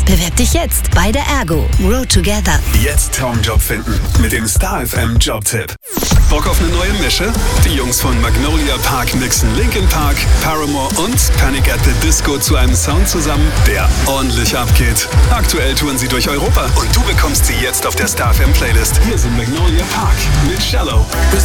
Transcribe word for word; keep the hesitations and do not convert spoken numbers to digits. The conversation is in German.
Bewerb dich jetzt bei der Ergo. Grow Together. Jetzt Traumjob finden mit dem Star F M Jobtipp. Bock auf eine neue Mische? Die Jungs von Magnolia Park mixen Linkin Park, Paramore und Panic at the Disco zu einem Sound zusammen, der ordentlich abgeht. Aktuell touren sie durch Europa und du bekommst sie jetzt auf der Star F M Playlist. Hier sind Magnolia Park mit Shallow.